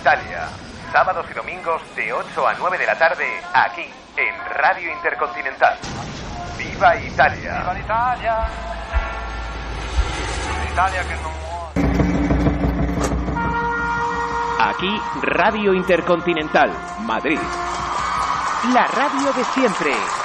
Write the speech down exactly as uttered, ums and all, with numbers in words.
Italia. Sábados y domingos de ocho a nueve de la tarde, aquí, en Radio Intercontinental. ¡Viva Italia! ¡Viva l'Italia! L'Italia que no muore. Aquí, Radio Intercontinental, Madrid. La radio de siempre.